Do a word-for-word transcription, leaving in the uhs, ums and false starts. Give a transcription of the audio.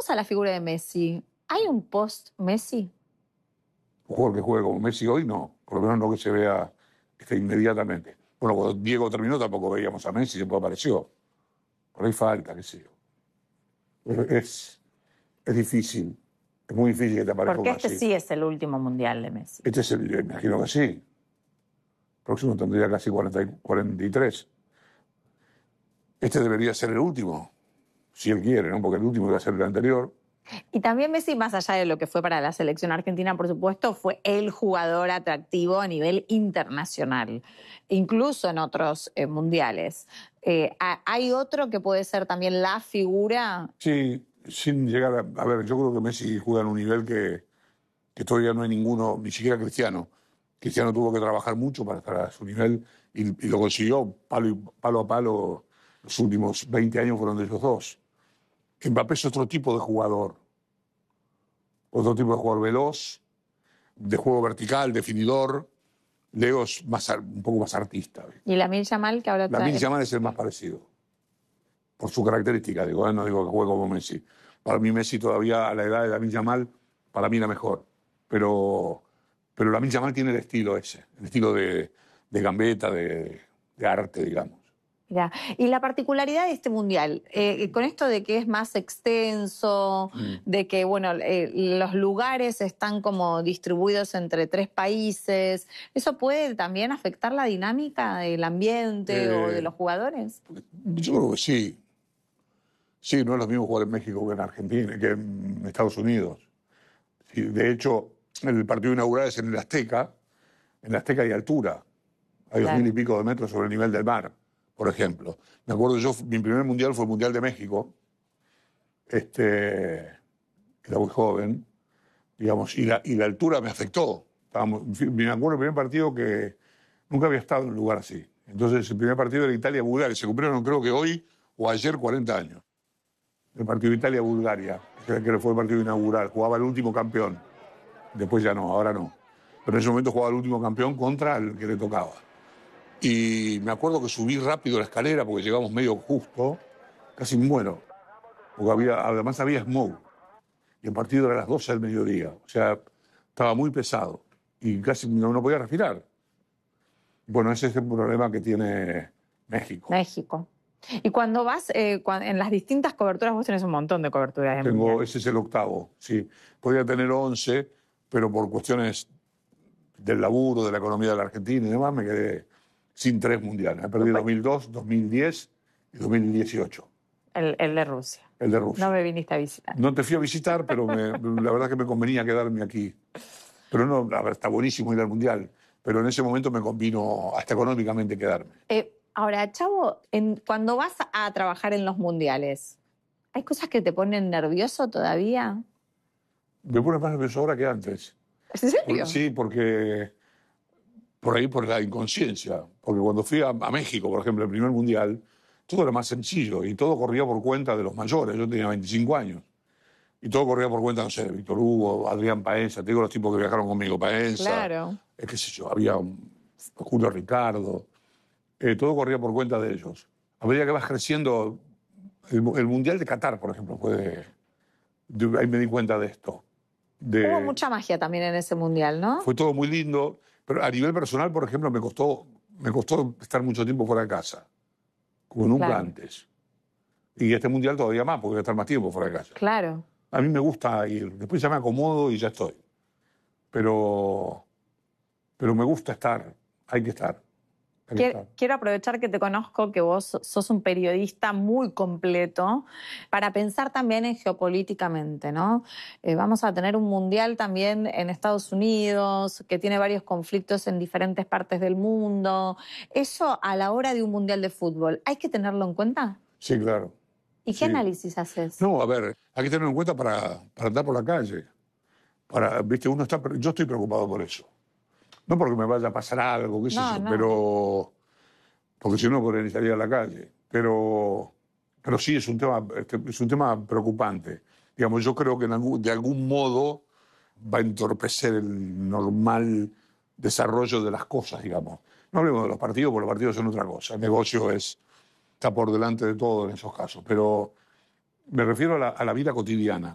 Vamos a la figura de Messi. ¿Hay un post-Messi? Un jugador que juegue como Messi hoy, no. Por lo menos no que se vea este, inmediatamente. Bueno, cuando Diego terminó tampoco veíamos a Messi, después apareció. Por ahí falta, qué sé yo. Es, es difícil. Es muy difícil que te aparezca Porque uno este así. sí es el último mundial de Messi. Este es el, me imagino que sí. Próximo tendría casi cuarenta, cuarenta y tres. Este debería ser el último, si él quiere, ¿no? Porque el último iba a ser el anterior. Y también Messi, más allá de lo que fue para la selección argentina, por supuesto, fue el jugador atractivo a nivel internacional, incluso en otros eh, mundiales. Eh, ¿Hay otro que puede ser también la figura? Sí, sin llegar a... A ver, yo creo que Messi juega en un nivel que, que todavía no hay ninguno, ni siquiera Cristiano. Cristiano tuvo que trabajar mucho para estar a su nivel y, y lo consiguió palo, y, palo a palo. Los últimos veinte años fueron de ellos dos. Mbappé es otro tipo de jugador. Otro tipo de jugador veloz, de juego vertical, definidor. Leo es más, un poco más artista. ¿Y Lamine Yamal, que ahora trae? Lamine Yamal es el más parecido. Por su característica, digo, ¿eh? No digo que juegue como Messi. Para mí Messi todavía a la edad de Lamine Yamal, para mí era mejor. Pero, pero Lamine Yamal tiene el estilo ese, el estilo de, de gambeta, de, de arte, digamos. Ya. Y la particularidad de este mundial, eh, con esto de que es más extenso, mm. de que bueno, eh, los lugares están como distribuidos entre tres países, ¿eso puede también afectar la dinámica del ambiente eh, o de los jugadores? Yo creo que sí. Sí, no es lo mismo jugar en México que en Argentina, que en Estados Unidos. Sí, de hecho, el partido inaugural es en el Azteca. En el Azteca hay altura. Hay claro. dos mil y pico de metros sobre el nivel del mar, por ejemplo. Me acuerdo yo, mi primer mundial fue el Mundial de México. Este, era muy joven, digamos, y la, y la altura me afectó. Estábamos, me acuerdo del primer partido que nunca había estado en un lugar así. Entonces, el primer partido era Italia-Bulgaria. Se cumplieron, creo que hoy o ayer, cuarenta años. El partido Italia-Bulgaria, que fue el partido inaugural. Jugaba el último campeón. Después ya no, ahora no. Pero en ese momento jugaba el último campeón contra el que le tocaba. Y me acuerdo que subí rápido la escalera porque llegamos medio justo, casi muero. Porque había, además había smog. Y el partido era a las doce del mediodía. O sea, estaba muy pesado. Y casi no, no podía respirar. Bueno, ese es el problema que tiene México. México. Y cuando vas, eh, cuando, en las distintas coberturas, vos tenés un montón de coberturas. De Tengo, mundial. Ese es el octavo, sí. Podría tener once, pero por cuestiones del laburo, de la economía de la Argentina y demás, me quedé sin tres mundiales. Me perdí dos mil dos, dos mil diez y dos mil dieciocho. El, el de Rusia. El de Rusia. No me viniste a visitar. No te fui a visitar, pero me, la verdad que me convenía quedarme aquí. Pero no, a ver, está buenísimo ir al mundial, pero en ese momento me convino hasta económicamente quedarme. Eh, ahora, Chavo, en, cuando vas a trabajar en los mundiales, ¿hay cosas que te ponen nervioso todavía? Me pone más nervioso ahora que antes. ¿En serio? Por, sí, porque por ahí por la inconsciencia. Porque cuando fui a, a México, por ejemplo, el primer mundial, todo era más sencillo y todo corría por cuenta de los mayores. Yo tenía veinticinco años. Y todo corría por cuenta, no sé, de Víctor Hugo, Adrián Paenza, te digo los tipos que viajaron conmigo, Paenza. Claro. Eh, qué sé yo, había un, Julio Ricardo. Eh, todo corría por cuenta de ellos. A medida que vas creciendo, el, el Mundial de Qatar, por ejemplo, fue de, de, ahí me di cuenta de esto. De, Hubo mucha magia también en ese Mundial, ¿no? Fue todo muy lindo, pero a nivel personal, por ejemplo, me costó, me costó estar mucho tiempo fuera de casa, como nunca claro. antes. Y este Mundial todavía más, porque voy a estar más tiempo fuera de casa. Claro. A mí me gusta ir, después ya me acomodo y ya estoy. Pero, pero me gusta estar, hay que estar. Hay que quiero, estar. quiero aprovechar que te conozco, que vos sos un periodista muy completo, para pensar también en geopolíticamente, ¿no? Eh, vamos a tener un mundial también en Estados Unidos, que tiene varios conflictos en diferentes partes del mundo. ¿Eso a la hora de un mundial de fútbol hay que tenerlo en cuenta? Sí, claro. ¿Y qué sí. análisis haces? No, a ver, hay que tenerlo en cuenta para, para andar por la calle. Para, ¿viste? Uno está, yo estoy preocupado por eso. No porque me vaya a pasar algo, qué sé no, yo, no. pero... Porque si no, podría ni salir a la calle. Pero, pero sí, es un tema, es un tema preocupante. Digamos, yo creo que en algún, de algún modo va a entorpecer el normal desarrollo de las cosas, digamos. No hablemos de los partidos, porque los partidos son otra cosa. El negocio es, está por delante de todo en esos casos. Pero me refiero a la, a la vida cotidiana.